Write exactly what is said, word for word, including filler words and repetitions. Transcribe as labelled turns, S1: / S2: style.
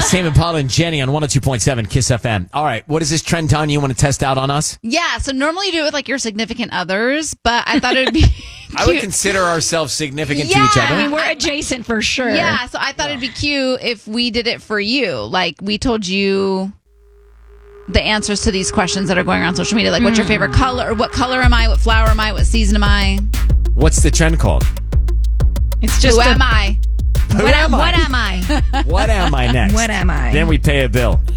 S1: It's Tame Impala and Jenny on one oh two point seven Kiss F M. All right, what is this trend, Tanya, you want to test out on us?
S2: Yeah, so normally you do it with like your significant others, but I thought it would be
S1: I would consider ourselves significant
S2: Yeah.
S1: to each other.
S3: I mean, we're adjacent for sure.
S2: Yeah, so I thought it'd be cute if we did it for you. Like, we told you the answers to these questions that are going around social media. Like, what's your favorite color? What color am I? What flower am I? What season am I?
S1: What's the trend called?
S3: It's just
S2: Who
S3: a-
S2: am I?
S1: Who
S3: What
S1: am
S3: am,
S1: I?
S3: what am I?
S1: What am I next?
S3: What am I?
S1: Then we pay a bill.